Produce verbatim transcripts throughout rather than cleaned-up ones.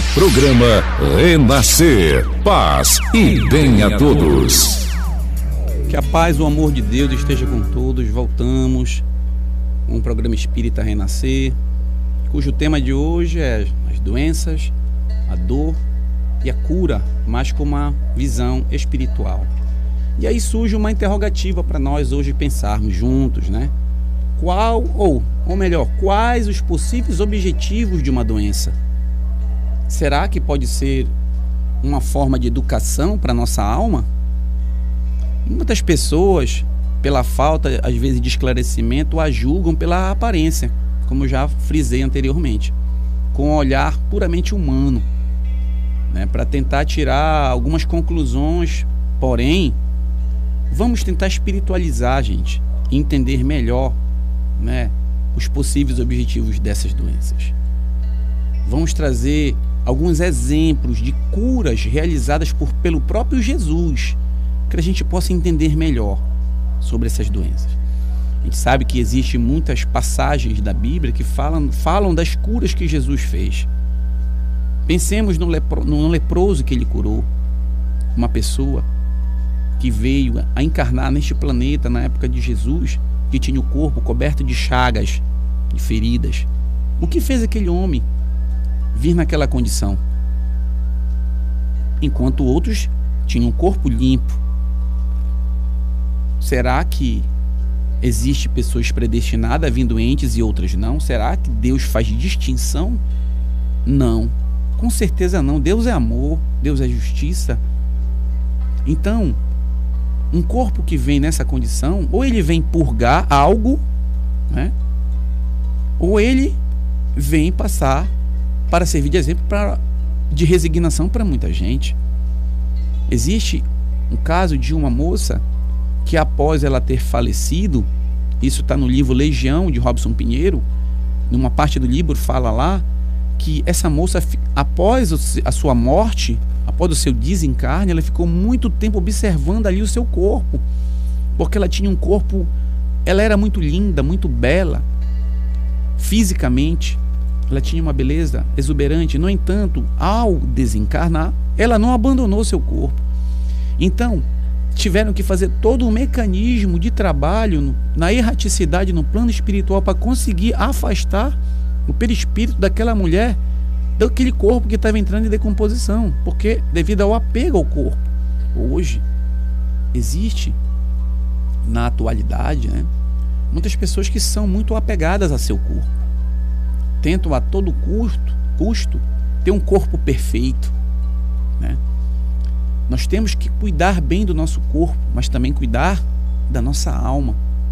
Programa Renascer. Paz e bem a todos. Que a paz e o amor de Deus esteja com todos. Voltamos com um programa Espírita Renascer, cujo tema de hoje é as doenças, a dor e a cura, mas com uma visão espiritual. E aí surge uma interrogativa para nós hoje pensarmos juntos, né? Qual, ou, ou melhor, quais os possíveis objetivos de uma doença? Será que pode ser uma forma de educação para a nossa alma? Muitas pessoas, pela falta, às vezes, de esclarecimento, a julgam pela aparência, como eu já frisei anteriormente, com um olhar puramente humano, né, para tentar tirar algumas conclusões. Porém, vamos tentar espiritualizar, gente, e entender melhor, né, os possíveis objetivos dessas doenças. Vamos trazer alguns exemplos de curas realizadas por, pelo próprio Jesus, que a gente possa entender melhor sobre essas doenças. A gente sabe que existem muitas passagens da Bíblia que falam, falam das curas que Jesus fez. Pensemos no, lepro, no leproso que ele curou, uma pessoa que veio a encarnar neste planeta na época de Jesus, que tinha o corpo coberto de chagas, de feridas. O que fez aquele homem vir naquela condição? Enquanto outros tinham o corpo limpo. Será que existe pessoas predestinadas a vir doentes e outras não? Será que Deus faz distinção? Não, com certeza não. Deus é amor, Deus é justiça. Então, um corpo que vem nessa condição, ou ele vem purgar algo, né? Ou ele vem passar para servir de exemplo pra, de resignação para muita gente. Existe um caso de uma moça que, após ela ter falecido, isso está no livro Legião, de Robson Pinheiro, numa parte do livro fala lá que essa moça, após a sua morte, após o seu desencarne, ela ficou muito tempo observando ali o seu corpo, porque ela tinha um corpo, ela era muito linda, muito bela, fisicamente, ela tinha uma beleza exuberante. No entanto, ao desencarnar, ela não abandonou seu corpo. Então, tiveram que fazer todo um mecanismo de trabalho na erraticidade, no plano espiritual, para conseguir afastar o perispírito daquela mulher daquele corpo que estava entrando em decomposição, porque devido ao apego ao corpo. Hoje existe, na atualidade, né, muitas pessoas que são muito apegadas a seu corpo, tentam a todo custo, custo ter um corpo perfeito, né? Nós temos que cuidar bem do nosso corpo, mas também cuidar da nossa alma,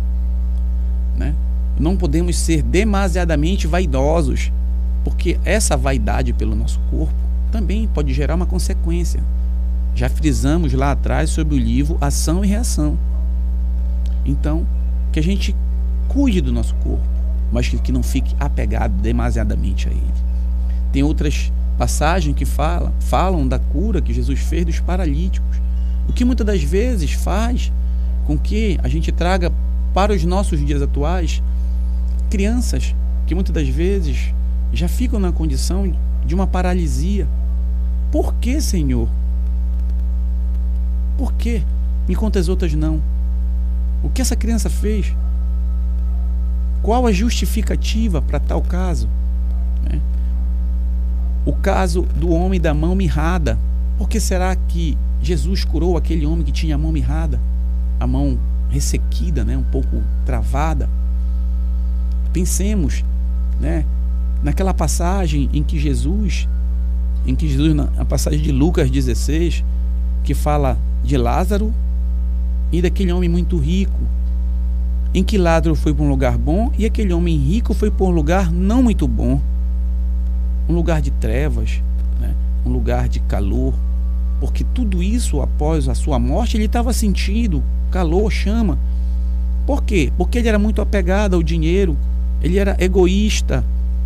né? Não podemos ser demasiadamente vaidosos, porque essa vaidade pelo nosso corpo também pode gerar uma consequência. Já frisamos lá atrás sobre o livro Ação e Reação. Então, que a gente cuide do nosso corpo, mas que, que não fique apegado demasiadamente a ele. Tem outras passagens que falam, falam da cura que Jesus fez dos paralíticos, o que muitas das vezes faz com que a gente traga para os nossos dias atuais crianças que muitas das vezes já ficam na condição de uma paralisia. Por que, Senhor? Por quê? Enquanto as outras não. O que essa criança fez? Qual a justificativa para tal caso? Né? O caso do homem da mão mirrada. Por que será que Jesus curou aquele homem que tinha a mão mirrada? A mão ressequida, né? Um pouco travada. Pensemos, né? Naquela passagem em que Jesus, em que Jesus, na passagem de Lucas dezesseis, que fala de Lázaro e daquele homem muito rico, em que Lázaro foi para um lugar bom e aquele homem rico foi para um lugar não muito bom, um lugar de trevas, né? Um lugar de calor, porque tudo isso, após a sua morte, ele estava sentindo calor, chama. Por quê? Porque ele era muito apegado ao dinheiro, ele era egoísta.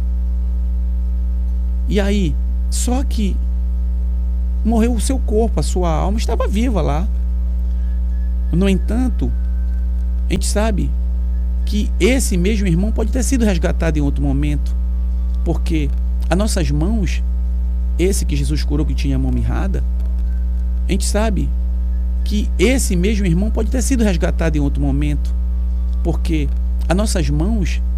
E aí, só que morreu o seu corpo, a sua alma estava viva lá. No entanto, a gente sabe que esse mesmo irmão pode ter sido resgatado em outro momento, porque as nossas mãos, esse que Jesus curou que tinha a mão mirrada, a gente sabe que esse mesmo irmão pode ter sido resgatado em outro momento, porque as nossas mãos,